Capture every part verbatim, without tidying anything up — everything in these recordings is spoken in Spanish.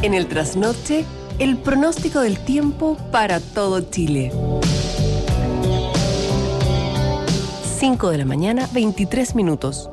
En el trasnoche, el pronóstico del tiempo para todo Chile. cinco de la mañana, veintitrés minutos.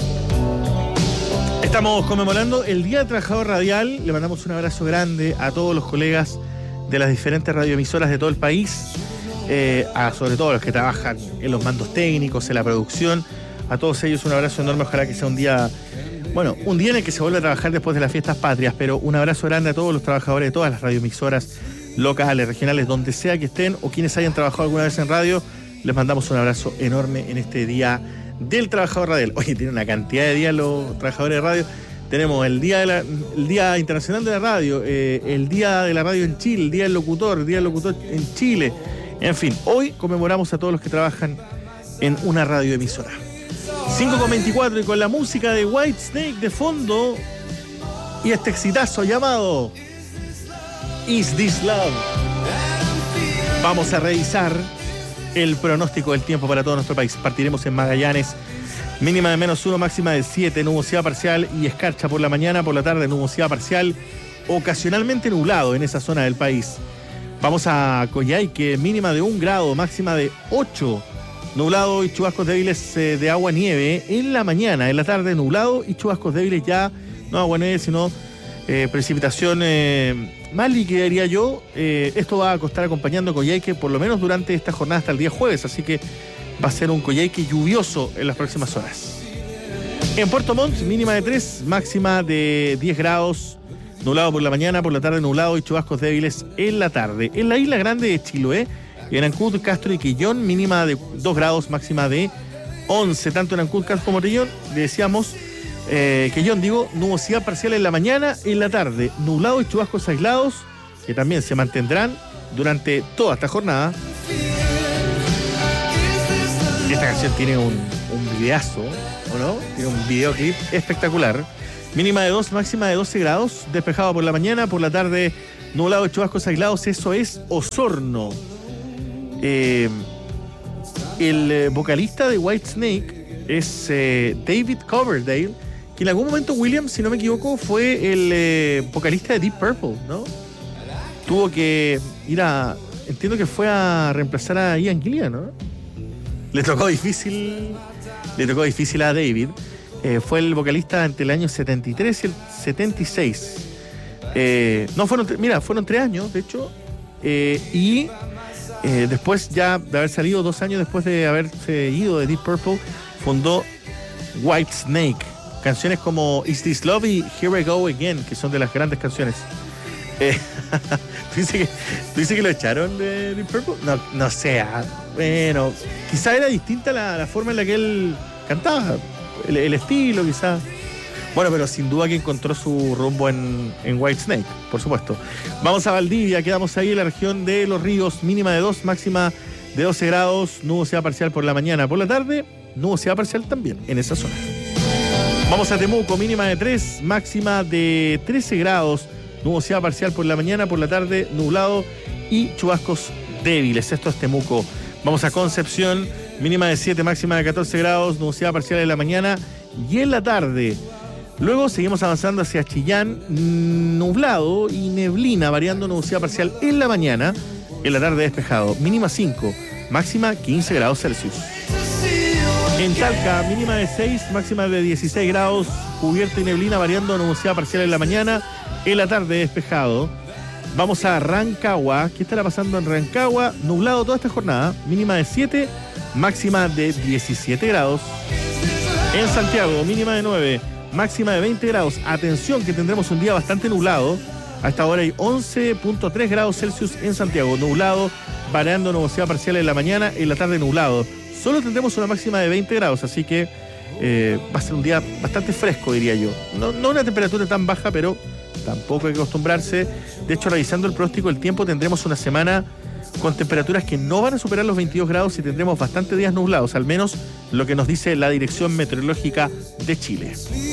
Estamos conmemorando el Día del Trabajador Radial. Le mandamos un abrazo grande a todos los colegas de las diferentes radioemisoras de todo el país, eh, a sobre todo a los que trabajan en los mandos técnicos, en la producción. A todos ellos un abrazo enorme. Ojalá que sea un día, bueno, un día en el que se vuelva a trabajar después de las fiestas patrias, pero un abrazo grande a todos los trabajadores de todas las radioemisoras locales, regionales, donde sea que estén o quienes hayan trabajado alguna vez en radio. Les mandamos un abrazo enorme en este Día del Trabajador Radial. Oye, tiene una cantidad de días los trabajadores de radio. Tenemos el Día, de la, el día Internacional de la Radio, eh, el Día de la Radio en Chile, el Día del Locutor, el Día del Locutor en Chile. En fin, hoy conmemoramos a todos los que trabajan en una radioemisora. cinco con veinticuatro y con la música de Whitesnake de fondo y este exitazo llamado Is This Love. Vamos a revisar el pronóstico del tiempo para todo nuestro país. Partiremos en Magallanes, mínima de menos uno, máxima de siete, nubosidad parcial y escarcha por la mañana, por la tarde nubosidad parcial, ocasionalmente nublado en esa zona del país. Vamos a Coyhaique, mínima de un grado, máxima de ocho, nublado y chubascos débiles eh, de agua nieve en la mañana, en la tarde nublado y chubascos débiles ya, no agua nieve, sino eh, precipitación eh, más líquida, diría yo. Eh, esto va a costar acompañando a Coyhaique por lo menos durante esta jornada hasta el día jueves, así que va a ser un Coyhaique lluvioso en las próximas horas. En Puerto Montt, mínima de tres, máxima de diez grados, nublado por la mañana, por la tarde nublado y chubascos débiles en la tarde. En la Isla Grande de Chiloé, en Ancud, Castro y Quillón, mínima de dos grados, máxima de once. Tanto en Ancud, Castro como Quillón, le decíamos, eh, Quillón, digo, nubosidad parcial en la mañana, en la tarde, nublado y chubascos aislados, que también se mantendrán durante toda esta jornada. Esta canción tiene un, un videazo, ¿o no? Tiene un videoclip espectacular. Mínima de dos, máxima de doce grados, despejado por la mañana, por la tarde nublado y chubascos aislados. Eso es Osorno. Eh, el eh, vocalista de Whitesnake es eh, David Coverdale, que en algún momento, William, si no me equivoco, fue el eh, vocalista de Deep Purple, ¿no? Tuvo que ir a... Entiendo que fue a reemplazar a Ian Gillan, ¿no? Le tocó difícil, le tocó difícil a David. Eh, fue el vocalista entre el año setenta y tres y el setenta y seis. Eh, no, fueron, mira, fueron tres años, de hecho. Eh, y eh, después ya de haber salido, dos años después de haberse ido de Deep Purple, fundó Whitesnake. Canciones como Is This Love y Here I Go Again, que son de las grandes canciones. Eh, ¿tú, dices que, ¿Tú dices que lo echaron de Deep Purple? No, no sé. Bueno, quizá era distinta la, la forma en la que él cantaba, el, el estilo quizá. Bueno, pero sin duda que encontró su rumbo en, en Whitesnake, por supuesto. Vamos a Valdivia, quedamos ahí en la región de Los Ríos, mínima de dos, máxima de doce grados, nubosidad parcial por la mañana, por la tarde, nubosidad parcial también en esa zona. Vamos a Temuco, mínima de tres, máxima de trece grados, nubosidad parcial por la mañana, por la tarde, nublado y chubascos débiles. Esto es Temuco. Vamos a Concepción, mínima de siete, máxima de catorce grados, nubosidad parcial en la mañana y en la tarde. Luego seguimos avanzando hacia Chillán, nublado y neblina, variando nubosidad parcial en la mañana, en la tarde despejado. Mínima cinco, máxima quince grados Celsius. En Talca, mínima de seis, máxima de dieciséis grados, cubierta y neblina, variando nubosidad parcial en la mañana, en la tarde despejado. Vamos a Rancagua. ¿Qué estará pasando en Rancagua? Nublado toda esta jornada, mínima de siete, máxima de diecisiete grados. En Santiago, mínima de nueve, máxima de veinte grados. Atención que tendremos un día bastante nublado. A esta hora hay once punto tres grados Celsius en Santiago. Nublado, variando nubosidad parcial en la mañana, en la tarde nublado. Solo tendremos una máxima de veinte grados, así que eh, va a ser un día bastante fresco, diría yo. No, no una temperatura tan baja, pero tampoco hay que acostumbrarse. De hecho, revisando el pronóstico del tiempo, tendremos una semana con temperaturas que no van a superar los veintidós grados y tendremos bastantes días nublados, al menos lo que nos dice la Dirección Meteorológica de Chile.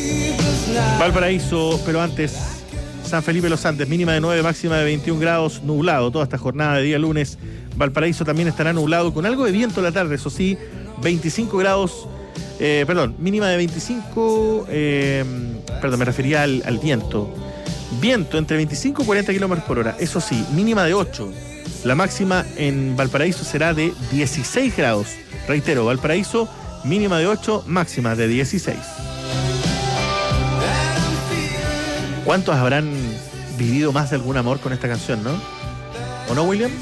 Valparaíso, pero antes, San Felipe Los Andes, mínima de nueve, máxima de veintiún grados, nublado toda esta jornada de día lunes. Valparaíso también estará nublado, con algo de viento en la tarde, eso sí, veinticinco grados, eh, perdón, mínima de veinticinco, eh, perdón, me refería al, al viento. Viento entre veinticinco y cuarenta kilómetros por hora. Eso sí, mínima de ocho. La máxima en Valparaíso será de dieciséis grados. Reitero, Valparaíso, mínima de ocho, máxima de dieciséis. ¿Cuántos habrán vivido más de algún amor con esta canción, no? ¿O no, William?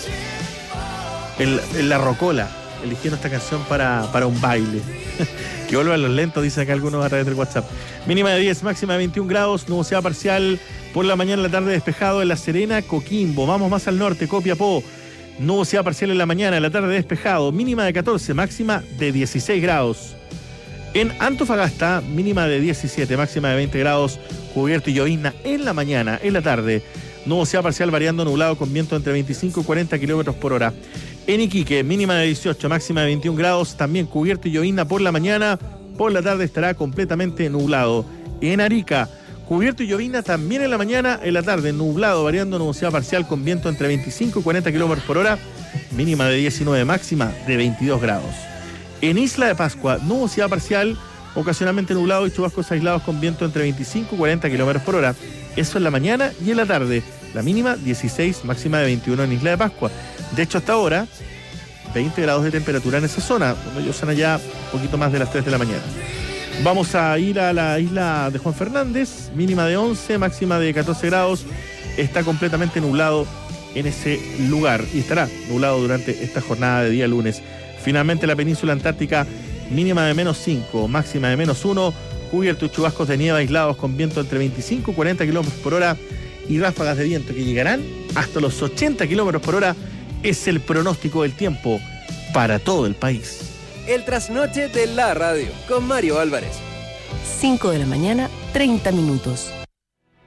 El, el La Rocola, eligiendo esta canción para, para un baile. Que vuelvan los lentos, dicen acá algunos a través del WhatsApp. Mínima de diez, máxima de veintiún grados, nubosidad parcial por la mañana, en la tarde despejado en La Serena, Coquimbo. Vamos más al norte, Copiapó. Nubosidad parcial en la mañana, en la tarde despejado, mínima de catorce, máxima de dieciséis grados. En Antofagasta, mínima de diecisiete, máxima de veinte grados, cubierto y llovizna en la mañana, en la tarde. Nubosidad parcial variando nublado con viento entre veinticinco y cuarenta kilómetros por hora. En Iquique, mínima de dieciocho, máxima de veintiún grados, también cubierto y llovizna por la mañana, por la tarde estará completamente nublado. En Arica, cubierto y llovizna también en la mañana, en la tarde nublado, variando nubosidad parcial con viento entre veinticinco y cuarenta kilómetros por hora, mínima de diecinueve, máxima de veintidós grados. En Isla de Pascua, nubosidad parcial, ocasionalmente nublado y chubascos aislados con viento entre veinticinco y cuarenta kilómetros por hora. Eso en la mañana y en la tarde. La mínima dieciséis, máxima de veintiuno en Isla de Pascua. De hecho, hasta ahora, veinte grados de temperatura en esa zona, cuando ellos son allá un poquito más de las tres de la mañana. Vamos a ir a la isla de Juan Fernández, mínima de once, máxima de catorce grados. Está completamente nublado en ese lugar y estará nublado durante esta jornada de día lunes. Finalmente, la península antártica, mínima de menos cinco, máxima de menos uno, cubierto y chubascos de nieve aislados con viento entre veinticinco y cuarenta kilómetros por hora y ráfagas de viento que llegarán hasta los ochenta kilómetros por hora. Es el pronóstico del tiempo para todo el país. El trasnoche de la radio con Mario Álvarez. cinco de la mañana, treinta minutos.